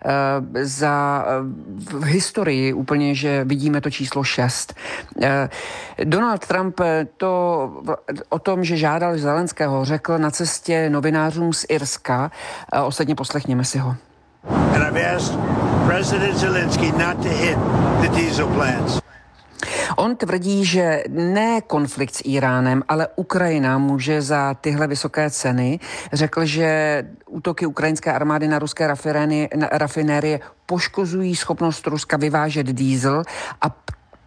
v historii úplně, že vidíme to číslo 6. Donald Trump o tom, že žádal Zelenského, řekl na cestě novinářům z Irska. Ostatně poslechněme si ho. And I've asked President Zelensky not to hit the diesel plants. On tvrdí, že ne konflikt s Iránem, ale Ukrajina může za tyhle vysoké ceny. Řekl, že útoky ukrajinské armády na ruské rafinérie poškozují schopnost Ruska vyvážet diesel a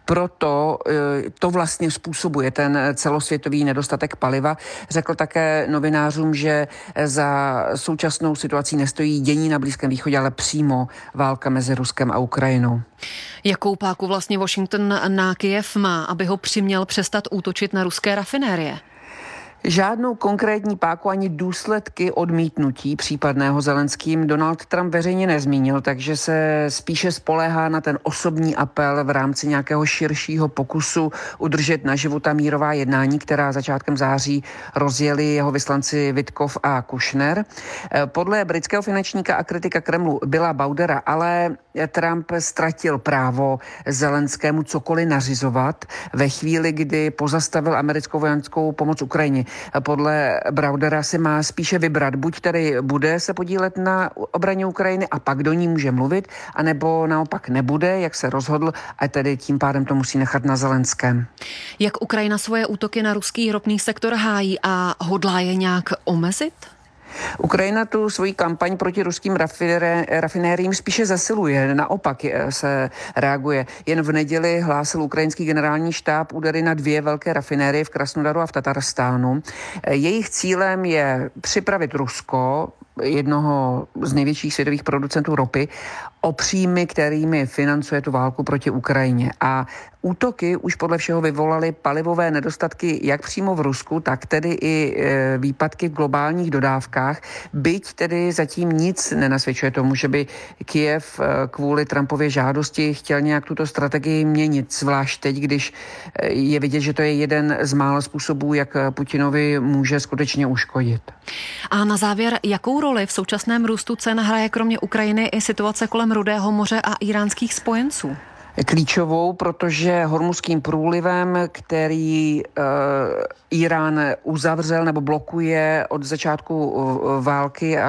proto to vlastně způsobuje ten celosvětový nedostatek paliva. Řekl také novinářům, že za současnou situací nestojí dění na Blízkém východě, ale přímo válka mezi Ruskem a Ukrajinou. Jakou páku vlastně Washington na Kyjev má, aby ho přiměl přestat útočit na ruské rafinérie? Žádnou konkrétní páku ani důsledky odmítnutí případného Zelenským Donald Trump veřejně nezmínil, takže se spíše spoléhá na ten osobní apel v rámci nějakého širšího pokusu udržet naživu ta mírová jednání, která začátkem září rozjeli jeho vyslanci Witkov a Kushner. Podle britského finančníka a kritika Kremlu Billa Bowdera ale Trump ztratil právo Zelenskému cokoliv nařizovat ve chvíli, kdy pozastavil americkou vojenskou pomoc Ukrajině. Podle Bowdera si má spíše vybrat, buď tedy bude se podílet na obraně Ukrajiny a pak do ní může mluvit, anebo naopak nebude, jak se rozhodl, a tedy tím pádem to musí nechat na Zelenském. Jak Ukrajina svoje útoky na ruský ropný sektor hájí a hodlá je nějak omezit? Ukrajina tu svoji kampaň proti ruským rafinériím spíše zesiluje, naopak se reaguje. Jen v neděli hlásil ukrajinský generální štáb údery na 2 velké rafinérie v Krasnodaru a v Tatarstánu. Jejich cílem je připravit Rusko, jednoho z největších světových producentů ropy, o příjmy, kterými financuje tu válku proti Ukrajině. A útoky už podle všeho vyvolaly palivové nedostatky jak přímo v Rusku, tak tedy i výpadky v globálních dodávkách. Byť tedy zatím nic nenasvědčuje tomu, že by Kyjev kvůli Trumpově žádosti chtěl nějak tuto strategii měnit, zvlášť teď, když je vidět, že to je jeden z mála způsobů, jak Putinovi může skutečně uškodit. A na závěr, jakou roli v současném růstu cen hraje kromě Ukrajiny i situace kolem Rudého moře a iránských spojenců? Klíčovou, protože Hormuzským průlivem, který Irán uzavřel nebo blokuje od začátku války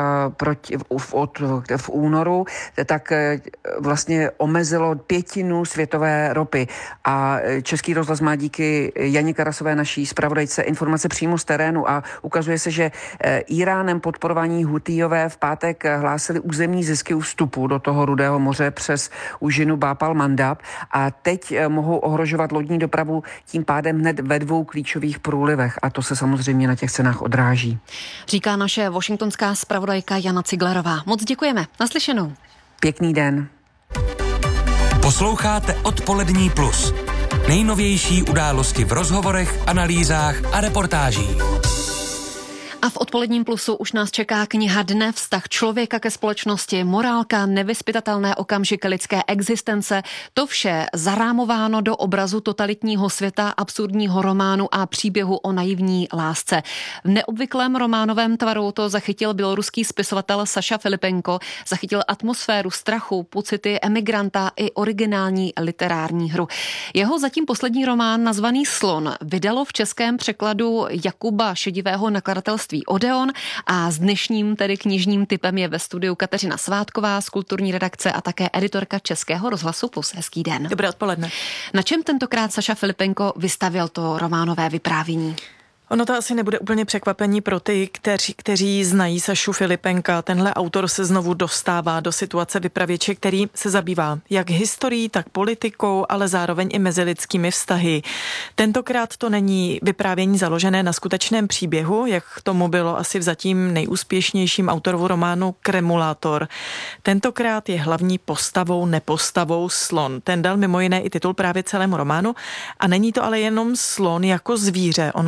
v únoru, tak vlastně omezilo 1/5 světové ropy. A Český rozhlas má díky Janě Karasové, naší zpravodajce, informace přímo z terénu a ukazuje se, že Iránem podporovaní Hutijové v pátek hlásili územní zisky u vstupu do toho Rudého moře přes úžinu Bab al-Mandab a teď mohou ohrožovat lodní dopravu tím pádem hned ve 2 klíčových průlivech a to se samozřejmě na těch cenách odráží. Říká naše washingtonská zpravodajka Jana Ciglerová. Moc děkujeme. Naslyšenou. Pěkný den. Posloucháte Odpolední plus. Nejnovější události v rozhovorech, analýzách a reportážích. A v Odpoledním plusu už nás čeká kniha Dne, vztah člověka ke společnosti, morálka, nevyzpytatelné okamžiky lidské existence. To vše zarámováno do obrazu totalitního světa, absurdního románu a příběhu o naivní lásce. V neobvyklém románovém tvaru to zachytil běloruský spisovatel Saša Filipenko, zachytil atmosféru strachu, pocity emigranta i originální literární hru. Jeho zatím poslední román nazvaný Slon vydalo v českém překladu Jakuba Šedivého nakladatelství Odeon a s dnešním tedy knižním tipem je ve studiu Kateřina Svátková z kulturní redakce a také editorka Českého rozhlasu Plus. Hezký den. Dobré odpoledne. Na čem tentokrát Saša Filipenko vystavěl to románové vyprávění? Ono to asi nebude úplně překvapení pro ty, kteří znají Sašu Filipenka. Tenhle autor se znovu dostává do situace vypravěče, který se zabývá jak historií, tak politikou, ale zároveň i mezilidskými vztahy. Tentokrát to není vyprávění založené na skutečném příběhu, jak tomu bylo asi v zatím nejúspěšnějším autorovu románu Kremulátor. Tentokrát je hlavní postavou, nepostavou slon. Ten dal mimo jiné i titul právě celému románu a není to ale jenom slon jako zvíře. Ono je to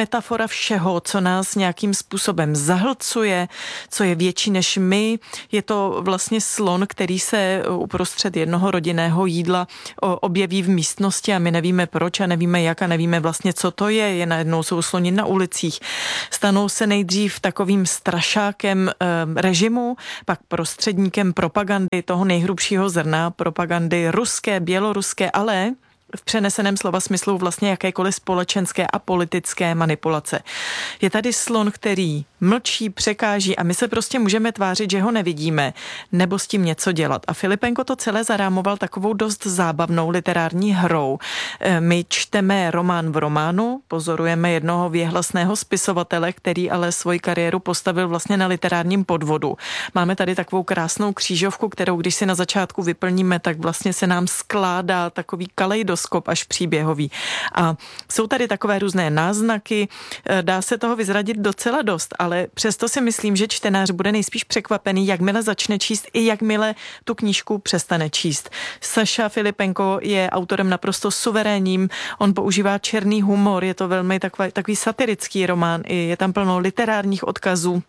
metafora všeho, co nás nějakým způsobem zahlcuje, co je větší než my. Je to vlastně slon, který se uprostřed jednoho rodinného jídla objeví v místnosti a my nevíme proč a nevíme jak a nevíme vlastně, co to je. Najednou jsou sloni na ulicích. Stanou se nejdřív takovým strašákem režimu, pak prostředníkem propagandy toho nejhrubšího zrna, propagandy ruské, běloruské, ale v přeneseném slova smyslu vlastně jakékoliv společenské a politické manipulace. Je tady slon, který mlčí, překáží a my se prostě můžeme tvářit, že ho nevidíme, nebo s tím něco dělat. A Filipenko to celé zarámoval takovou dost zábavnou literární hrou. My čteme román v románu, pozorujeme jednoho věhlasného spisovatele, který ale svoji kariéru postavil vlastně na literárním podvodu. Máme tady takovou krásnou křížovku, kterou když si na začátku vyplníme, tak vlastně se nám skládá takový kaleidoskop až příběhový. A jsou tady takové různé náznaky, dá se toho vyzradit docela dost, ale přesto si myslím, že čtenář bude nejspíš překvapený, jakmile začne číst i jakmile tu knížku přestane číst. Saša Filipenko je autorem naprosto suverénním, on používá černý humor, je to velmi takový satirický román, je tam plno literárních odkazů.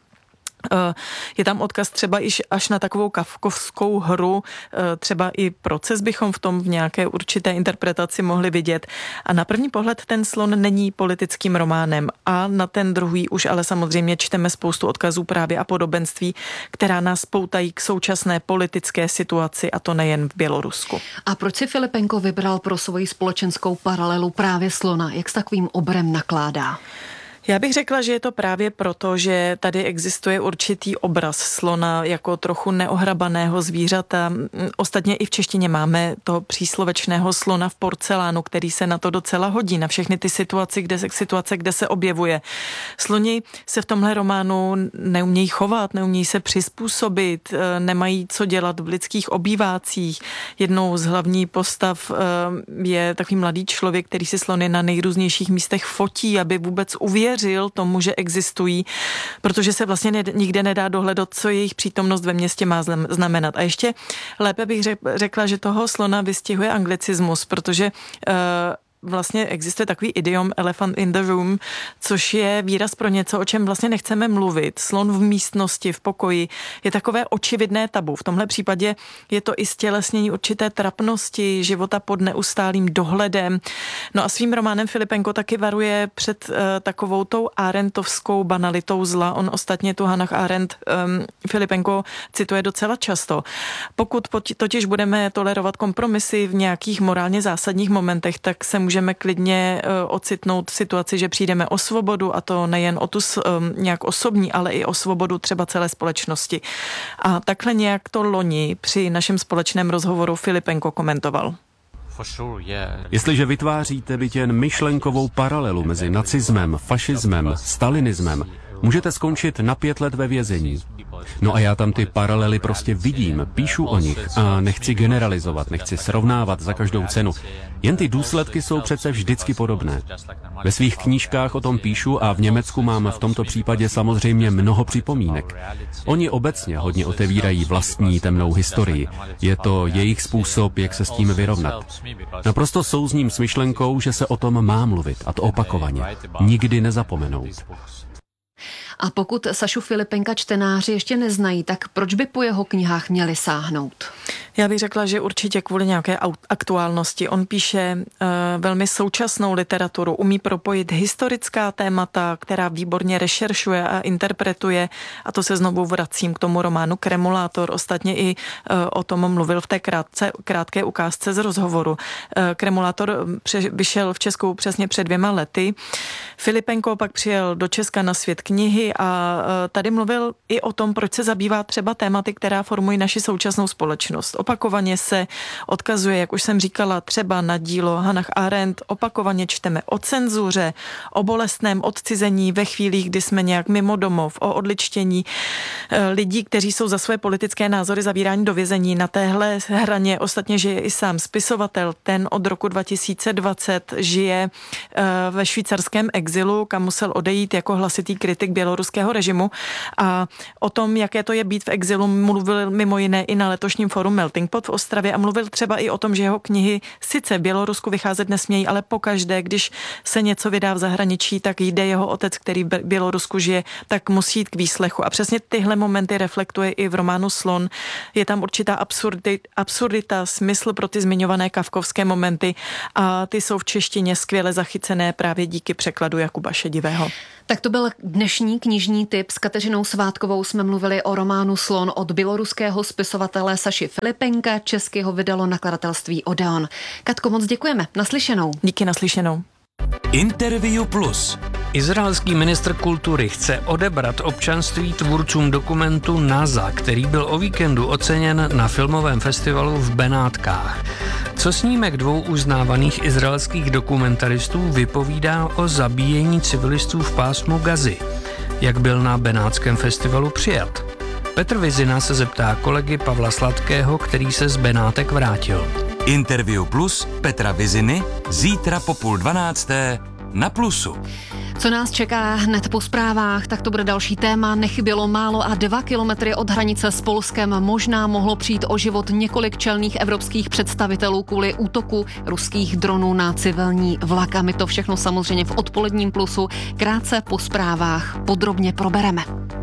Je tam odkaz třeba až na takovou kafkovskou hru, třeba i proces bychom v tom v nějaké určité interpretaci mohli vidět. A na první pohled ten slon není politickým románem a na ten druhý už ale samozřejmě čteme spoustu odkazů právě a podobenství, která nás poutají k současné politické situaci a to nejen v Bělorusku. A proč si Filipenko vybral pro svoji společenskou paralelu právě slona? Jak s takovým obrem nakládá? Já bych řekla, že je to právě proto, že tady existuje určitý obraz slona jako trochu neohrabaného zvířata. Ostatně i v češtině máme toho příslovečného slona v porcelánu, který se na to docela hodí, na všechny ty situace, kde se objevuje. Sloni se v tomhle románu neumějí chovat, neumějí se přizpůsobit, nemají co dělat v lidských obývácích. Jednou z hlavních postav je takový mladý člověk, který si slony na nejrůznějších místech fotí, aby vůbec uvěřil tomu, že existují, protože se vlastně nikde nedá dohledat, co jejich přítomnost ve městě má znamenat. A ještě lépe bych řekla, že toho slona vystihuje anglicismus, protože vlastně existuje takový idiom elephant in the room, což je výraz pro něco, o čem vlastně nechceme mluvit. Slon v místnosti, v pokoji je takové očividné tabu. V tomhle případě je to i stělesnění určité trapnosti, života pod neustálým dohledem. No a svým románem Filipenko taky varuje před takovou tou Arendtovskou banalitou zla. On ostatně tu Hannah Arendt Filipenko cituje docela často. Pokud totiž budeme tolerovat kompromisy v nějakých morálně zásadních momentech, tak se můžeme klidně ocitnout v situaci, že přijdeme o svobodu a to nejen o tu nějak osobní, ale i o svobodu třeba celé společnosti. A takhle nějak to loni při našem společném rozhovoru Filipenko komentoval. Jestliže vytváříte byť jen myšlenkovou paralelu mezi nacismem, fašismem, stalinismem, můžete skončit na 5 let ve vězení. No a já tam ty paralely prostě vidím, píšu o nich a nechci generalizovat, nechci srovnávat za každou cenu. Jen ty důsledky jsou přece vždycky podobné. Ve svých knížkách o tom píšu a v Německu mám v tomto případě samozřejmě mnoho připomínek. Oni obecně hodně otevírají vlastní temnou historii. Je to jejich způsob, jak se s tím vyrovnat. Naprosto souzním s myšlenkou, že se o tom má mluvit, a to opakovaně. Nikdy nezapomenout. A pokud Sašu Filipenka čtenáři ještě neznají, tak proč by po jeho knihách měli sáhnout? Já bych řekla, že určitě kvůli nějaké aktuálnosti. On píše velmi současnou literaturu, umí propojit historická témata, která výborně rešeršuje a interpretuje. A to se znovu vracím k tomu románu Kremulátor. Ostatně i o tom mluvil v té krátké ukázce z rozhovoru. Kremulátor vyšel v Česku přesně před 2 lety. Filipenko pak přijel do Česka na Svět knihy a tady mluvil i o tom, proč se zabývá třeba tématy, která formují naši současnou společnost. Opakovaně se odkazuje, jak už jsem říkala, třeba na dílo Hannah Arendt, opakovaně čteme o cenzuře, o bolestném odcizení ve chvílích, kdy jsme nějak mimo domov, o odličtění lidí, kteří jsou za své politické názory zavíráni do vězení. Na téhle hraně ostatně žije i sám spisovatel. Ten od roku 2020 žije ve švýcarském exilu, kam musel odejít jako hlasitý kritik běloruského režimu. A o tom, jaké to je být v exilu, mluvil mimo jiné i na letošním foru Melting Pot v Ostravě a mluvil třeba i o tom, že jeho knihy sice v Bělorusku vycházet nesmějí, ale pokaždé, když se něco vydá v zahraničí, tak jde jeho otec, který v Bělorusku žije, tak musí jít k výslechu. A přesně tyhle momenty reflektuje i v románu Slon. Je tam určitá absurdita, smysl pro ty zmiňované kafkovské momenty a ty jsou v češtině skvěle zachycené právě díky překladu Jakuba Šedivého. Tak to byl dnešní knižní tip. S Kateřinou Svátkovou jsme mluvili o románu Slon od běloruského spisovatele Saši Filipenka. Česky ho vydalo nakladatelství Odeon. Katko, moc děkujeme. Naslyšenou. Díky, naslyšenou. Interview Plus. Izraelský ministr kultury chce odebrat občanství tvůrcům dokumentu NASA, který byl o víkendu oceněn na filmovém festivalu v Benátkách. Co snímek dvou uznávaných izraelských dokumentaristů vypovídá o zabíjení civilistů v pásmu Gazy? Jak byl na Benátském festivalu přijat? Petr Vizina se zeptá kolegy Pavla Sladkého, který se z Benátek vrátil. Interview Plus Petra Viziny zítra po 11:30 na Plusu. Co nás čeká hned po zprávách, tak to bude další téma. Nechybělo málo a 2 kilometry od hranice s Polskem možná mohlo přijít o život několik čelných evropských představitelů kvůli útoku ruských dronů na civilní vlak. A my to všechno samozřejmě v odpoledním Plusu krátce po zprávách podrobně probereme.